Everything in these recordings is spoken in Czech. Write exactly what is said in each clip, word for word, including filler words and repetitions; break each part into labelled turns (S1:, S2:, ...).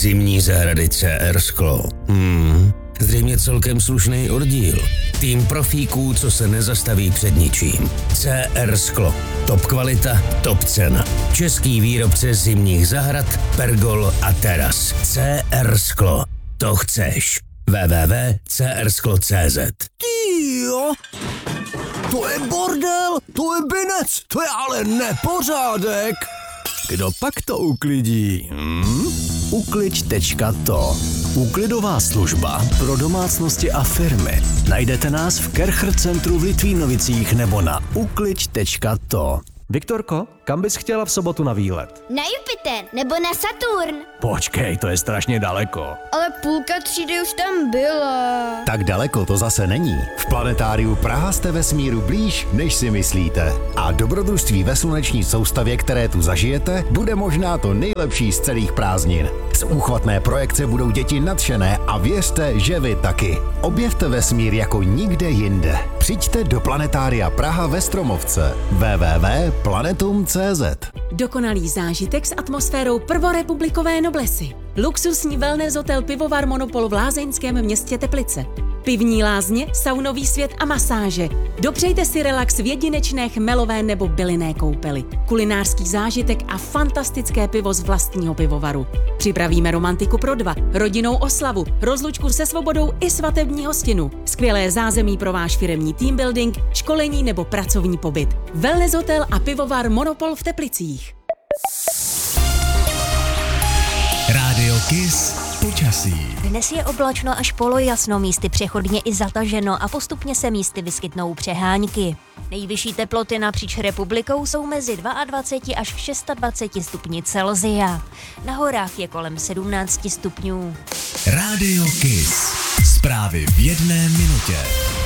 S1: Zimní zahrady C R Sklo. Hmm, zřejmě celkem slušný oddíl. Tým profíků, co se nezastaví před ničím. C R Sklo. Top kvalita, top cena. Český výrobce zimních zahrad, pergol a teras. C R Sklo. To chceš. w w w tečka c r sklo tečka c z.
S2: Tyjo, to je bordel, to je binec, to je ale nepořádek. Kdo pak to uklidí? Hmm? Ukliď tečka to. Úklidová služba pro domácnosti a firmy. Najdete nás v Kercher centru v Litvínovicích nebo na ukliď tečka to. Viktorko, kam bys chtěla v sobotu na výlet?
S3: Na Jupiter nebo na Saturn.
S2: Počkej, to je strašně daleko.
S3: Ale půlka třídy už tam byla.
S4: Tak daleko to zase není. V Planetáriu Praha jste vesmíru blíž, než si myslíte. A dobrodružství ve sluneční soustavě, které tu zažijete, bude možná to nejlepší z celých prázdnin. Z úchvatné projekce budou děti nadšené a věřte, že vy taky. Objevte vesmír jako nikde jinde. Přijďte do Planetária Praha ve Stromovce. w w w tečka planetum tečka c z.
S5: Dokonalý zážitek s atmosférou prvorepublikové noblesy. Luxusní wellness hotel Pivovar Monopol v lázeňském městě Teplice. Pivní lázně, saunový svět a masáže. Dopřejte si relax v jedinečné chmelové nebo bylinné koupeli. Kulinářský zážitek a fantastické pivo z vlastního pivovaru. Připravíme romantiku pro dva, rodinnou oslavu, rozlučku se svobodou i svatební hostinu. Skvělé zázemí pro váš firemní team building, školení nebo pracovní pobyt. Wellness hotel a Pivovar Monopol v Teplicích.
S6: Rádio Kiss počasí.
S7: Dnes je oblačno až polojasno, místy přechodně i zataženo a postupně se místy vyskytnou přehánky. Nejvyšší teploty napříč republikou jsou mezi dvacet dva až dvacet šest stupni Celsia. Na horách je kolem sedmnáct stupňů.
S6: Rádio Kiss. Zprávy v jedné minutě.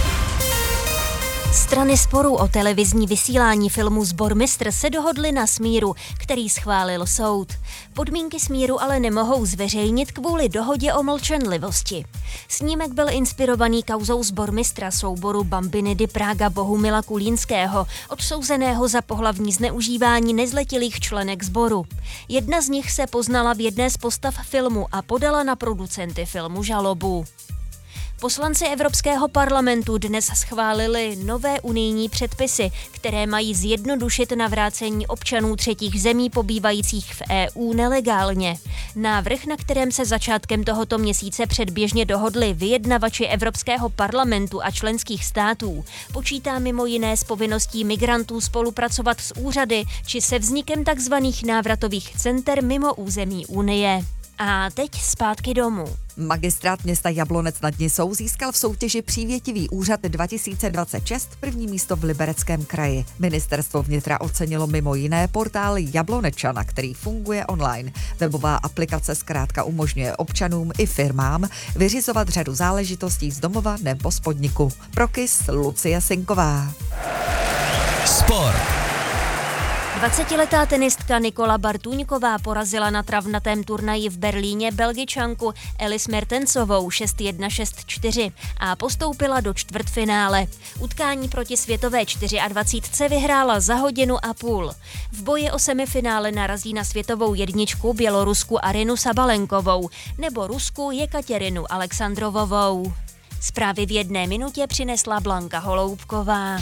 S7: Strany sporů o televizní vysílání filmu Sbormistr se dohodly na smíru, který schválil soud. Podmínky smíru ale nemohou zveřejnit kvůli dohodě o mlčenlivosti. Snímek byl inspirovaný kauzou Sbormistra souboru Bambinidy Prága Bohumila Kulínského, odsouzeného za pohlavní zneužívání nezletilých členek sboru. Jedna z nich se poznala v jedné z postav filmu a podala na producenty filmu žalobu. Poslanci Evropského parlamentu dnes schválili nové unijní předpisy, které mají zjednodušit navrácení občanů třetích zemí pobývajících v E U nelegálně. Návrh, na kterém se začátkem tohoto měsíce předběžně dohodli vyjednavači Evropského parlamentu a členských států, počítá mimo jiné s povinností migrantů spolupracovat s úřady či se vznikem tzv. Návratových center mimo území Unie. A teď zpátky domů.
S8: Magistrát města Jablonec nad Nisou získal v soutěži Přívětivý úřad dva tisíce dvacet šest první místo v Libereckém kraji. Ministerstvo vnitra ocenilo mimo jiné portál Jablonečana, který funguje online. Webová aplikace zkrátka umožňuje občanům i firmám vyřizovat řadu záležitostí z domova nebo z podniku. Pro Kiss Lucie Sinková.
S6: Sport.
S7: dvacetiletá tenistka Nikola Bartůňková porazila na travnatém turnaji v Berlíně Belgičanku Elis Mertensovou šest jedna šest čtyři a postoupila do čtvrtfinále. Utkání proti světové dvacítce vyhrála za hodinu a půl. V boji o semifinále narazí na světovou jedničku Bělorusku Arinu Sabalenkovou nebo Rusku Jekaterinu Alexandrovovou. Zprávy v jedné minutě přinesla Blanka Holoubková.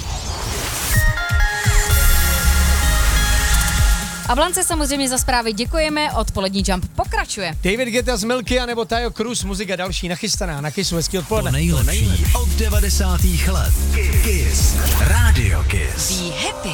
S9: A Blance samozřejmě za zprávy děkujeme, odpolední Jump pokračuje.
S10: David Guetta z Milky a nebo Tayo Cruz, muzika další nachystaná, na Kissu, hezký odpoledne.
S6: To nejlepší od devadesátých let. Kiss. Rádio Kiss.
S9: Be happy.